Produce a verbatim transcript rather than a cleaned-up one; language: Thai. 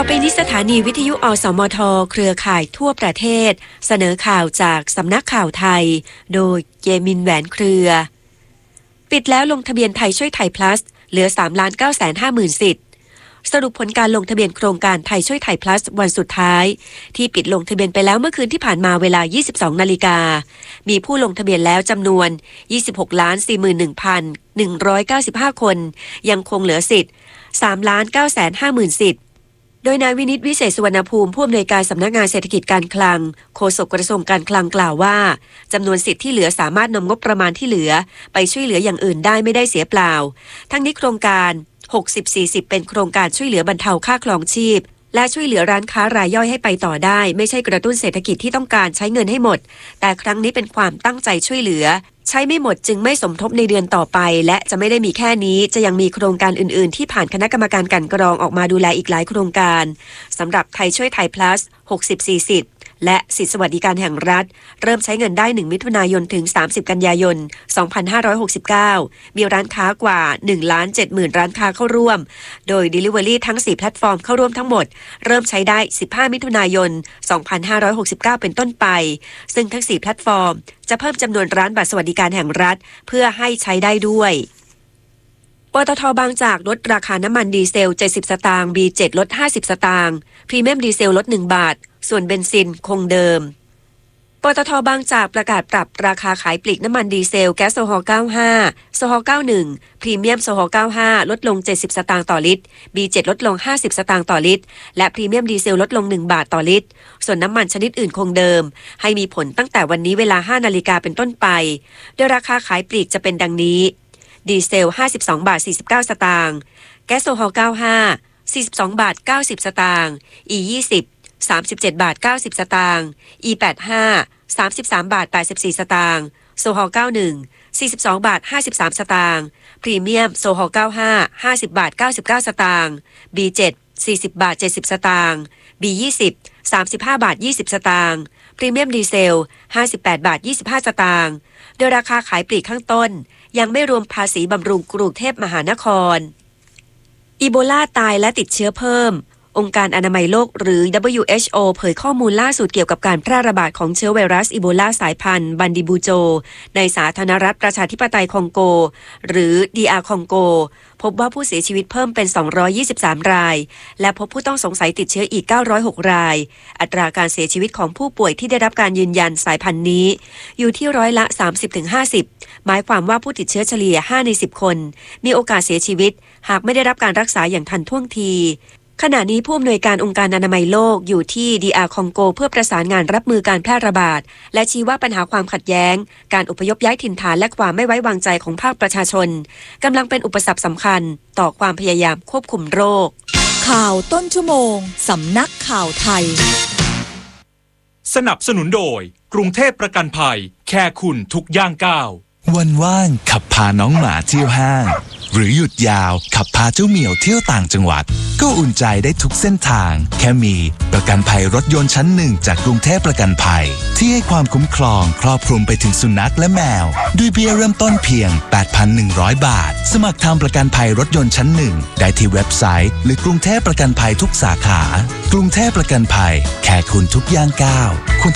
อไปนี้สถานีวิทยุอสมทเครือข่ายทั่วประเทศเสนอข่าวจากสำนักข่าวไทยโดยเยมินแหวนเครือปิดแล้วลงทะเบียนไทยช่วยไทย plus เหลือ สามล้านเก้าแสนห้าหมื่น สิทธิ์สรุปผลการลงทะเบียนโครงการไทยช่วยไทย plus วันสุดท้ายที่ปิดลงทะเบียนไปแล้วเมื่อคืนที่ผ่านมาเวลา ยี่สิบสอง นาฬิกามีผู้ลงทะเบียนแล้วจำนวน ยี่สิบหกล้าน สี่หมื่นหนึ่งพันหนึ่งร้อยเก้าสิบห้า คนยังคงเหลือสิทธิ์ สามล้านเก้าแสนห้าหมื่น สิทธิ์โดยนายวินิตวิเศษสุวรรณภูมิผู้อำนวยการสำนักงานเศรษฐกิจการคลังโฆษกกระทรวงการคลังกล่าวว่าจำนวนสิทธิ์ที่เหลือสามารถนำงบประมาณที่เหลือไปช่วยเหลืออย่างอื่นได้ไม่ได้เสียเปล่าทั้งนี้โครงการ หกสิบ สี่สิบ เป็นโครงการช่วยเหลือบรรเทาค่าครองชีพและช่วยเหลือร้านค้ารายย่อยให้ไปต่อได้ไม่ใช่กระตุ้นเศรษฐกิจที่ต้องการใช้เงินให้หมดแต่ครั้งนี้เป็นความตั้งใจช่วยเหลือใช้ไม่หมดจึงไม่สมทบในเดือนต่อไปและจะไม่ได้มีแค่นี้จะยังมีโครงการอื่นๆที่ผ่านคณะกรรมการกลั่นกรองออกมาดูแลอีกหลายโครงการสำหรับไทยช่วยไทย plus หกสิบ สี่สิบและสิทธิสวัสดิการแห่งรัฐเริ่มใช้เงินได้หนึ่งมิถุนายนถึงสามสิบกันยายนสองพันห้าร้อยหกสิบเก้ามีร้านค้ากว่า หนึ่งล้านเจ็ดหมื่น ร้านค้าเข้าร่วมโดย Delivery ทั้งสี่แพลตฟอร์มเข้าร่วมทั้งหมดเริ่มใช้ได้สิบห้ามิถุนายนสองพันห้าร้อยหกสิบเก้าเป็นต้นไปซึ่งทั้งสี่แพลตฟอร์มจะเพิ่มจำนวนร้านบัตรสวัสดิการแห่งรัฐเพื่อให้ใช้ได้ด้วยปตท.บางจากลดราคาน้ำมันดีเซลเจ็ดสิบสตางค์ บี เจ็ด ลดห้าสิบสตางค์พรีเมียมดีเซลลดหนึ่งบาทส่วนเบนซินคงเดิมปตท.บางจากประกาศปรับราคาขายปลีกน้ำมันดีเซลแก๊สโซฮอล์เก้าสิบห้าโซฮอล์เก้าสิบเอ็ดพรีเมียมโซฮอล์เก้าสิบห้าลดลงเจ็ดสิบสตางค์ต่อลิตร บี เจ็ด ลดลงห้าสิบสตางค์ต่อลิตรและพรีเมียมดีเซลลดลงหนึ่งบาทต่อลิตรส่วนน้ำมันชนิดอื่นคงเดิมให้มีผลตั้งแต่วันนี้เวลา ห้านาฬิกาเป็นต้นไปโดยราคาขายปลีกจะเป็นดังนี้ดีเซลห้าสิบสองบาทสี่สิบเก้าสตางค์แก๊สโซฮอล์เก้าสิบห้า สี่สิบสองบาทเก้าสิบสตางค์ อี ยี่สิบ สามสิบเจ็ดบาทเก้าสิบสตางค์ อี แปดสิบห้า สามสิบสามบาทแปดสิบสี่สตางค์โซฮอล์เก้าสิบเอ็ด สี่สิบสองบาทห้าสิบสามสตางค์พรีเมียมโซฮอล์เก้าสิบห้า ห้าสิบบาทเก้าสิบเก้าสตางค์ บี เจ็ด สี่สิบบาทเจ็ดสิบสตางค์ บี ยี่สิบ สามสิบห้าบาทยี่สิบสตางค์พรีเมียมดีเซลห้าสิบแปดบาทยี่สิบห้าสตางค์โดยราคาขายปลีกข้างต้นยังไม่รวมภาษีบำรุงกรุงเทพมหานครอีโบลาตายและติดเชื้อเพิ่มองค์การอนามัยโลกหรือ ดับเบิลยู เอช โอ เผยข้อมูลล่าสุดเกี่ยวกับการแพร่ระบาดของเชื้อไวรัสอีโบลาสายพันธุ์บันดิบูโจในสาธารณรัฐประชาธิปไตยคองโกหรือ ดี อาร์ คองโกพบว่าผู้เสียชีวิตเพิ่มเป็นสองร้อยยี่สิบสามรายและพบผู้ต้องสงสัยติดเชื้ออีกเก้าร้อยหกรายอัตราการเสียชีวิตของผู้ป่วยที่ได้รับการยืนยันสายพันธุ์นี้อยู่ที่ร้อยละ สามสิบถึงห้าสิบ หมายความว่าผู้ติดเชื้อเฉลี่ยห้าในสิบคนมีโอกาสเสียชีวิตหากไม่ได้รับการรักษาอย่างทันท่วงทีขณะนี้ผู้อำนวยการองค์การอนามัยโลกอยู่ที่ ดี อาร์ คองโกเพื่อประสานงานรับมือการแพร่ระบาดและชี้ว่าปัญหาความขัดแย้งการอพยพย้ายถิ่นฐานและความไม่ไว้วางใจของภาคประชาชนกำลังเป็นอุปสรรคสำคัญต่อความพยายามควบคุมโรคข่าวต้นชั่วโมงสำนักข่าวไทยสนับสนุนโดยกรุงเทพประกันภัยแค่คุณทุกย่างก้าววันว่างขับพาน้องหมาเที่ยวห้างหรือหยุดยาวขับพาเจ้าเหมียวเที่ยวต่างจังหวัดก็อุ่นใจได้ทุกเส้นทางแค่มีประกันภัยรถยนต์ชั้นหนึ่งจากกรุงเทพประกันภัยที่ให้ความคุ้มครองครอบคลุมไปถึงสุนัขและแมวด้วยเบี้ยเริ่มต้นเพียง แปดพันหนึ่งร้อย บาทสมัครทำประกันภัยรถยนต์ชั้นหนึ่งได้ที่เว็บไซต์หรือกรุงเทพประกันภัยทุกสาขากรุงเทพประกันภัยแค่คุณทุกย่างก้าว